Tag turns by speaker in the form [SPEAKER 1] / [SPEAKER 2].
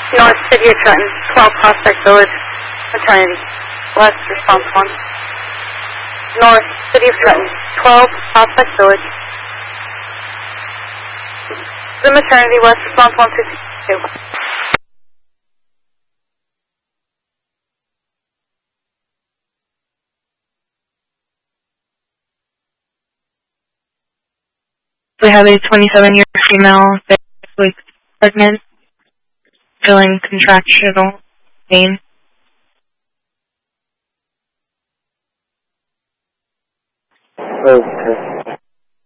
[SPEAKER 1] North City of Trenton, 12 Prospect Village, maternity. West, response 1. North City of Trenton, 12 Prospect Village. The maternity, West, response 162.
[SPEAKER 2] We have a 27-year female, 6 weeks pregnant, feeling contractional pain.
[SPEAKER 3] Okay.